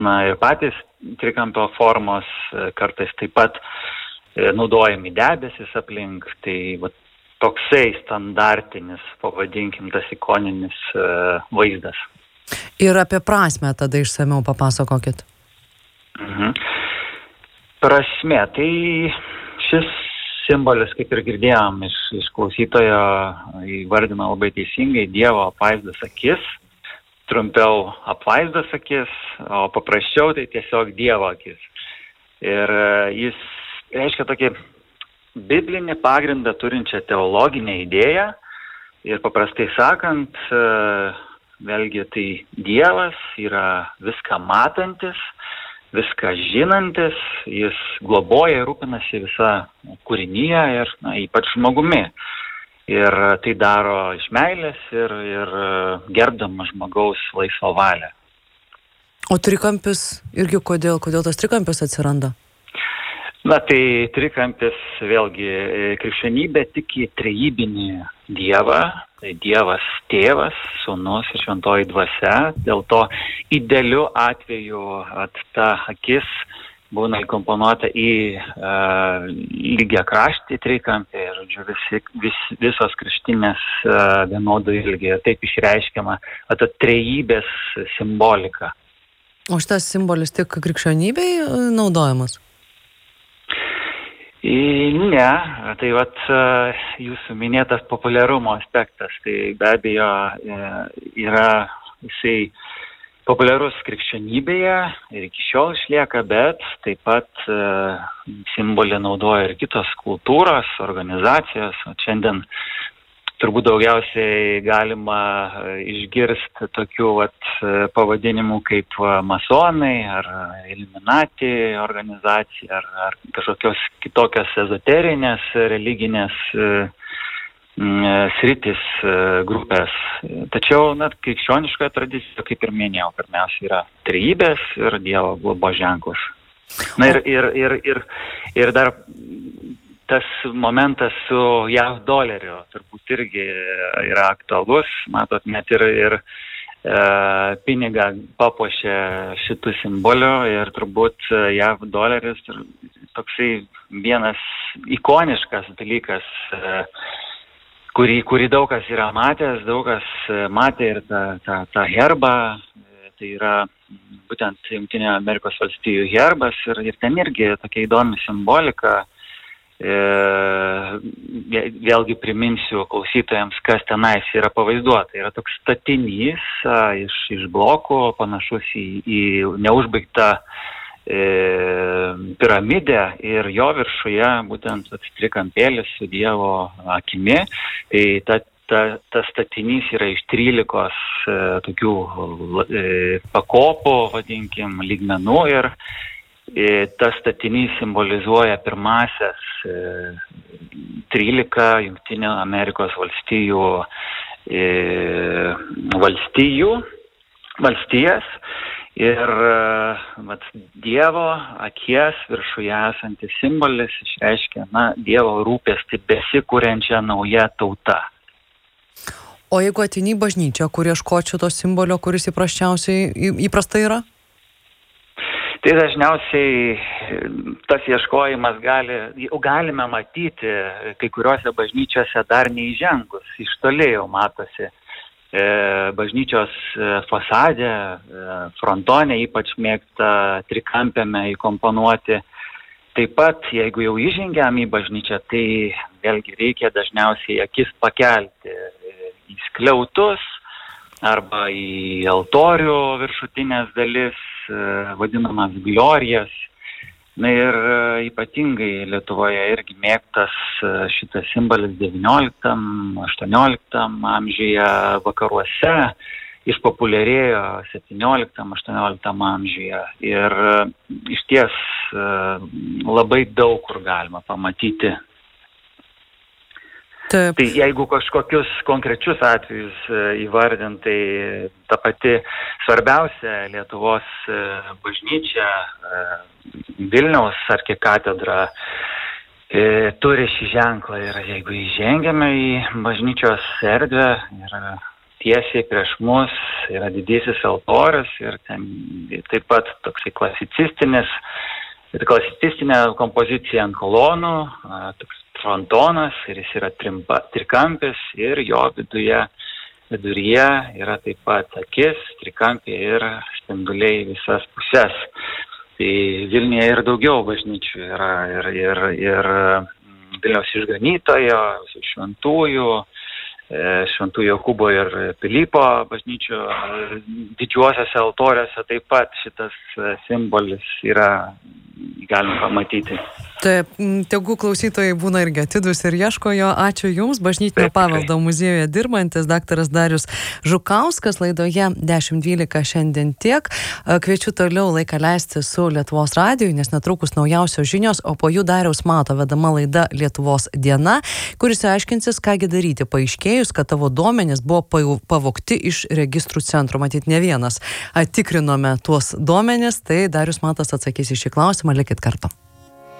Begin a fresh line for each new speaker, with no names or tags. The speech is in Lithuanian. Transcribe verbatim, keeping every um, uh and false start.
Na ir patys trikampio formos kartais taip pat naudojami debesis aplink, tai va, toksai standartinis, pavadinkim, tas ikoninis vaizdas.
Ir apie prasmę tada išsamiau papasakokit.
Mhm. Prasmė, tai šis simbolis, kaip ir girdėjom iš, iš klausytojo, įvardina labai teisingai Dievo apvaizdos akis, trumpiau apvaizdos akis, o paprasčiau tai tiesiog Dievo akis. Ir jis reiškia tokį biblinį pagrindą turinčią teologinę idėją ir paprastai sakant, vėlgi tai Dievas yra viską matantis, viską žinantis, jis globoja ir rūpinasi visą kūriniją ir na, ypač žmogumi. Ir tai daro iš meilės ir, ir gerbdamas žmogaus laisvą valią.
O trikampis irgi kodėl? Kodėl tas trikampis atsiranda?
Na tai trikampis vėlgi krikščionybė tiki trejybinį Dievą, tai Dievas tėvas, sūnus ir šventoji dvasia, dėl to idealiu atveju at ta akis būna įkomponuota į uh, lygiakraštį trikampį ir žodžiu, visi, vis, visos kraštinės uh, vienodų ilgi, taip išreiškiama ta trejybės simbolika.
O šitas simbolis tik krikščionybei naudojamas?
Ne, tai vat jūsų minėtas populiarumo aspektas, tai be abejo yra jisai populiarus krikščionybėje ir iki šiol išlieka, bet taip pat simbolį naudoja ir kitos kultūros, organizacijos. Šiandien turbūt daugiausiai galima išgirsti tokių vat, pavadinimų kaip masonai ar Illuminati organizacija ar, ar kažkokios kitokios ezoterinės religinės sritis grupės. Tačiau na, krikščioniškoje tradicijoje, kaip ir minėjau, pirmiausia yra trejybės ir Dievo globos ženklas. Na ir, ir, ir, ir, ir dar tas momentas su J A V doleriu turbūt irgi yra aktualus. Matot, net ir, ir e, pinigą papuošė šitų simbolių ir turbūt J A V doleris toksai vienas ikoniškas dalykas, e, kurį, kurį daug kas yra matęs, daug kas matė ir tą, tą, tą herbą. Tai yra būtent Jungtinių Amerikos valstijų herbas ir, ir ten irgi tokia įdomi simbolika. E, vėlgi priminsiu klausytojams, kas tenais yra pavaizduota. Yra toks statinys a, iš, iš blokų, panašus į, į neužbaigtą e, piramidę ir jo viršuje būtent trikampėlis su Dievo akimi. Tai ta, ta, ta statinys yra iš trylikos e, tokių e, pakopų, vadinkim, lygmenų ir tas statinys simbolizuoja pirmasias e, trylika Jungtinių Amerikos valstijų e, valstijų, valstijas ir vat, Dievo akies viršuje esantis simbolis išreiškia na, Dievo rūpestį besikuriančią naują tautą.
O jeigu ateini į bažnyčią, kur ieškočiau to simbolio, kuris įprasčiausiai įprastai yra?
Tai dažniausiai tas ieškojimas gali, galime matyti kai kuriuose bažnyčiose dar neįžengus, iš toli jau matosi. E, bažnyčios fasadė, e, frontone ypač mėgsta trikampėme įkomponuoti. Taip pat, jeigu jau įžengiam į bažnyčią, tai vėlgi reikia dažniausiai akis pakelti į skliautus arba į altorių viršutinės dalis, vadinamas glorijas. Na ir ypatingai Lietuvoje irgi mėgtas šitas simbolis devynioliktam, aštuonioliktam amžiuje, vakaruose išpopuliarėjo septynioliktam, aštuonioliktam amžiuje. Ir išties labai daug kur galima pamatyti.
Taip.
Tai jeigu kažkokius konkrečius atvejus įvardint, tai ta pati svarbiausia Lietuvos bažnyčia, Vilniaus arkikatedra, turi šį ženklą ir jeigu įžengiame į bažnyčios erdvę ir tiesiai prieš mus yra didysis altorius ir ten taip pat toksai klasicistinis, klasicistinė kompozicija ant kolonų, toks frontonas ir jis yra trimpa, trikampis ir jo viduje, viduryje yra taip pat akis, trikampė ir spinduliai visas pusės. Tai Vilniuje ir daugiau bažnyčių yra ir, ir, ir Vilniaus išganytojo, šventųjų, Šventų Jokūbo ir Pilypo bažnyčių didžiuosiuose altoriuose taip pat šitas simbolis yra galima pamatyti.
Taip, tegu klausytojai būna irgi atidus ir ieško jo. Ačiū Jums, Bažnytinio paveldo muziejuje dirbantis daktaras Darius Žukauskas. Laidoje dešimt dvylika šiandien tiek. Kviečiu toliau laiką leisti su Lietuvos radiju, nes netrukus naujausios žinios, o po jų Dariaus Mato vedama laida Lietuvos diena, kuris aiškinsis, kągi daryti paaiškėjus, kad tavo duomenys buvo pavogti iš registrų centro. Matyt, ne vienas tikrinome tuos duomenys, tai Darius Matas atsakys į šį klausimą. Likit kartu.